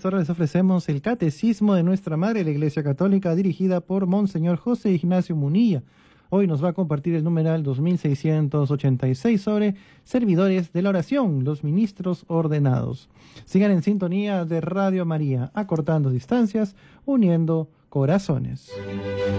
esta hora les ofrecemos el Catecismo de Nuestra Madre, la Iglesia Católica, dirigida por Monseñor José Ignacio Munilla. Hoy nos va a compartir el numeral 2686 sobre servidores de la oración, los ministros ordenados. Sigan en sintonía de Radio María, acortando distancias, uniendo corazones.